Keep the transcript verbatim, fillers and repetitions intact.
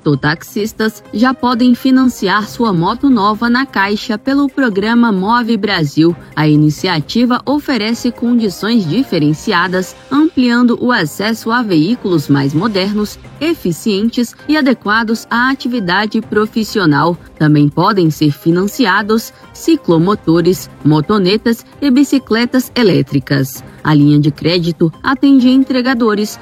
Mototaxistas já podem financiar sua moto nova na Caixa pelo programa Move Brasil. A iniciativa oferece condições diferenciadas, ampliando o acesso a veículos mais modernos, eficientes e adequados à atividade profissional. Também podem ser financiados ciclomotores, motonetas e bicicletas elétricas. A linha de crédito atende entregadores,